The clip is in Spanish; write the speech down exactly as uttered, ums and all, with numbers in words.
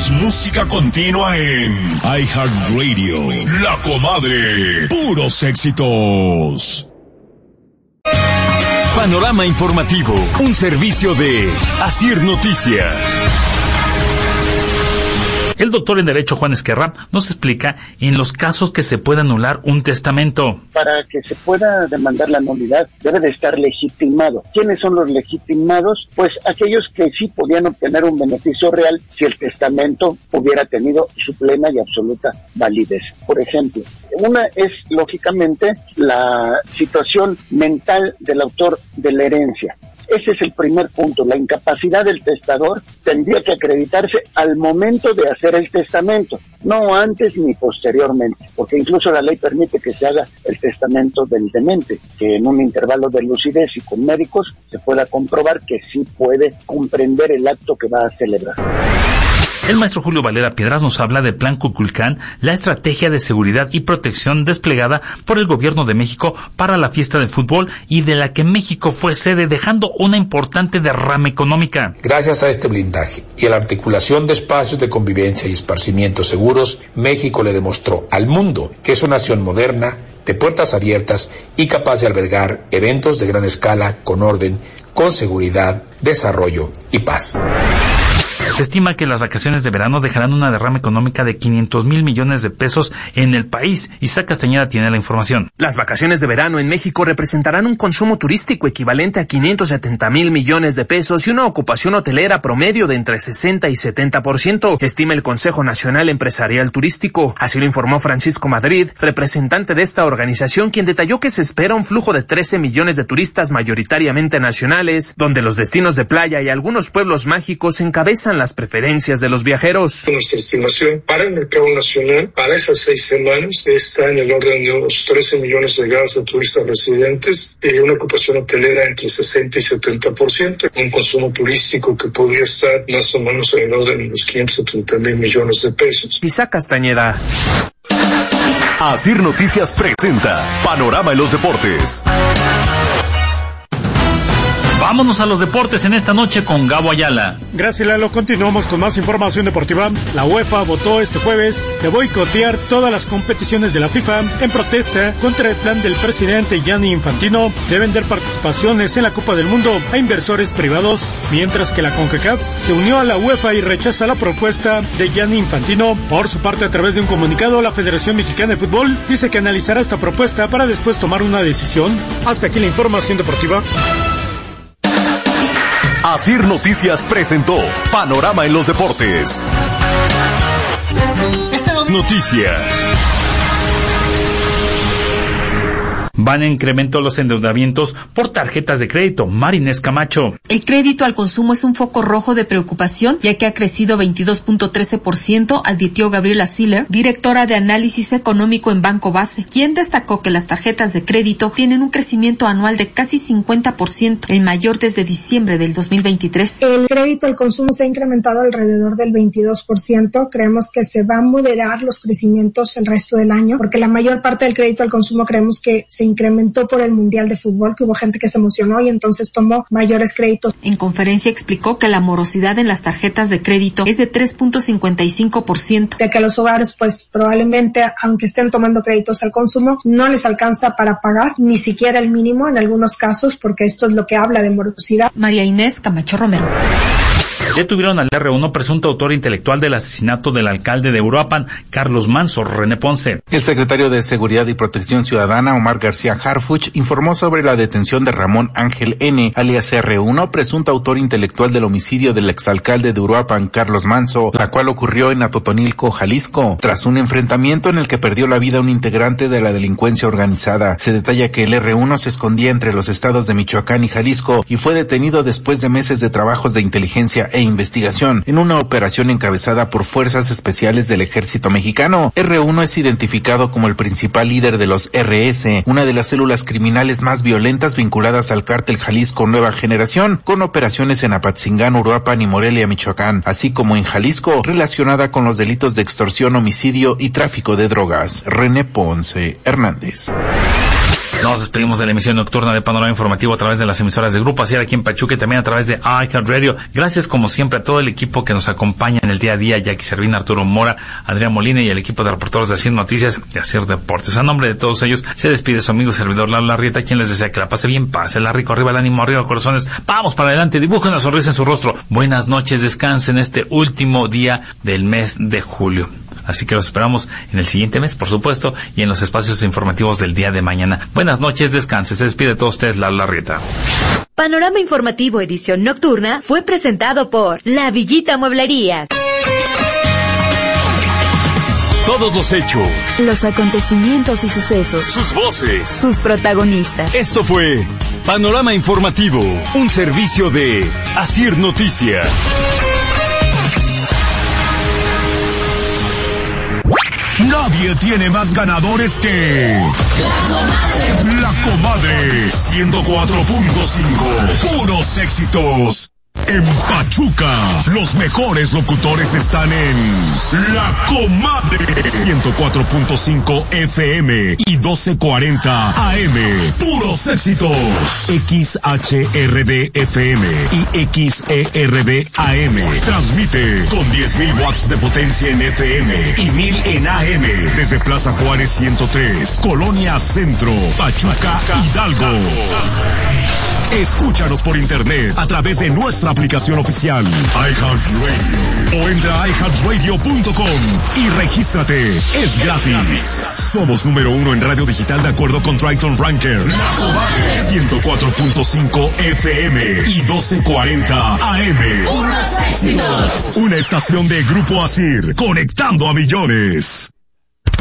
más música continua en iHeartRadio. La Comadre. Puros éxitos. Panorama informativo. Un servicio de Asir Noticias. El doctor en Derecho Juan Esquerra nos explica en los casos que se puede anular un testamento. Para que se pueda demandar la nulidad debe de estar legitimado. ¿Quiénes son los legitimados? Pues aquellos que sí podían obtener un beneficio real si el testamento hubiera tenido su plena y absoluta validez. Por ejemplo, una es lógicamente la situación mental del autor de la herencia. Ese es el primer punto. La incapacidad del testador tendría que acreditarse al momento de hacer el testamento, no antes ni posteriormente, porque incluso la ley permite que se haga el testamento del demente, que en un intervalo de lucidez y con médicos se pueda comprobar que sí puede comprender el acto que va a celebrar. El maestro Julio Valera Piedras nos habla del Plan Kukulcán, la estrategia de seguridad y protección desplegada por el gobierno de México para la fiesta del fútbol y de la que México fue sede, dejando una importante derrama económica. Gracias a este blindaje y a la articulación de espacios de convivencia y esparcimiento seguros, México le demostró al mundo que es una nación moderna, de puertas abiertas y capaz de albergar eventos de gran escala con orden, con seguridad, desarrollo y paz. Se estima que las vacaciones de verano dejarán una derrama económica de quinientos mil millones de pesos en el país. Isaac Castañeda tiene la información. Las vacaciones de verano en México representarán un consumo turístico equivalente a quinientos setenta mil millones de pesos y una ocupación hotelera promedio de entre sesenta y setenta por ciento, estima el Consejo Nacional Empresarial Turístico. Así lo informó Francisco Madrid, representante de esta organización, quien detalló que se espera un flujo de trece millones de turistas mayoritariamente nacionales, donde los destinos de playa y algunos pueblos mágicos encabezan las preferencias de los viajeros. Nuestra estimación para el mercado nacional para esas seis semanas está en el orden de unos trece millones de llegadas de turistas residentes y una ocupación hotelera entre sesenta y setenta por ciento, un consumo turístico que podría estar más o menos en el orden de unos quinientos setenta mil millones de pesos. Isaac Castañeda. Asir Noticias presenta Panorama en los Deportes. Vámonos a los deportes en esta noche con Gabo Ayala. Gracias, Lalo. Continuamos con más información deportiva. La UEFA votó este jueves de boicotear todas las competiciones de la FIFA en protesta contra el plan del presidente Gianni Infantino de vender participaciones en la Copa del Mundo a inversores privados, mientras que la CONCACAF se unió a la UEFA y rechaza la propuesta de Gianni Infantino. Por su parte, a través de un comunicado, la Federación Mexicana de Fútbol dice que analizará esta propuesta para después tomar una decisión. Hasta aquí la información deportiva. Asir Noticias presentó Panorama en los Deportes. Noticias. Van en incremento los endeudamientos por tarjetas de crédito. Marinés Camacho. El crédito al consumo es un foco rojo de preocupación, ya que ha crecido veintidós punto trece por ciento, advirtió Gabriela Siller, directora de análisis económico en Banco Base, quien destacó que las tarjetas de crédito tienen un crecimiento anual de casi cincuenta por ciento, el mayor desde diciembre del dos mil veintitrés. El crédito al consumo se ha incrementado alrededor del veintidós por ciento. Creemos que se va a moderar los crecimientos el resto del año, porque la mayor parte del crédito al consumo creemos que se incrementó por el Mundial de Fútbol, que hubo gente que se emocionó y entonces tomó mayores créditos. En conferencia explicó que la morosidad en las tarjetas de crédito es de tres punto cincuenta y cinco por ciento. De que los hogares, pues probablemente, aunque estén tomando créditos al consumo, no les alcanza para pagar ni siquiera el mínimo en algunos casos, porque esto es lo que habla de morosidad. María Inés Camacho Romero. Detuvieron al erre uno, presunto autor intelectual del asesinato del alcalde de Uruapan, Carlos Manso. René Ponce. El secretario de Seguridad y Protección Ciudadana, Omar García Harfuch, informó sobre la detención de Ramón Ángel N., alias erre uno, presunto autor intelectual del homicidio del exalcalde de Uruapan, Carlos Manso, la cual ocurrió en Atotonilco, Jalisco, tras un enfrentamiento en el que perdió la vida un integrante de la delincuencia organizada. Se detalla que el erre uno se escondía entre los estados de Michoacán y Jalisco y fue detenido después de meses de trabajos de inteligencia e investigación en una operación encabezada por fuerzas especiales del ejército mexicano. erre uno es identificado como el principal líder de los erre ese, una de las células criminales más violentas vinculadas al cártel Jalisco Nueva Generación, con operaciones en Apatzingán, Uruapan y Morelia, Michoacán, así como en Jalisco, relacionada con los delitos de extorsión, homicidio y tráfico de drogas. René Ponce Hernández. Nos despedimos de la emisión nocturna de Panorama Informativo a través de las emisoras de Grupo Asir aquí en Pachuca y también a través de iHeartRadio. Gracias como siempre a todo el equipo que nos acompaña en el día a día, Jackie Servina, Arturo Mora, Adrián Molina y el equipo de reporteros de Asir Noticias y Asir Deportes. A nombre de todos ellos se despide su amigo y servidor Lalo Larrieta, quien les desea que la pase bien, pásela rico, arriba el ánimo, arriba corazones, vamos para adelante, dibujen una sonrisa en su rostro. Buenas noches, descansen este último día del mes de julio. Así que los esperamos en el siguiente mes, por supuesto, y en los espacios informativos del día de mañana. Buenas noches, descanse. Se despide de todos ustedes, Lalo Larrieta. Panorama Informativo edición nocturna fue presentado por La Villita Mueblerías. Todos los hechos, los acontecimientos y sucesos, sus voces, sus protagonistas. Esto fue Panorama Informativo, un servicio de Asir Noticias. Nadie tiene más ganadores que La Comadre. La Comadre ciento cuatro punto cinco. Puros éxitos. En Pachuca, los mejores locutores están en La Comadre ciento cuatro punto cinco F M y doce cuarenta A M. Puros éxitos. X H R D F M y X E R D A M. Transmite con diez mil watts de potencia en F M y mil en A M desde Plaza Juárez ciento tres, Colonia Centro, Pachuca, Hidalgo. Escúchanos por internet a través de nuestra aplicación oficial iHeartRadio o entra a i heart radio punto com y regístrate. Es gratis. Somos número uno en radio digital de acuerdo con Triton Ranker. La Comadre ciento cuatro punto cinco F M y doce cuarenta A M. Unos éxitos. Una estación de Grupo Asir, conectando a millones.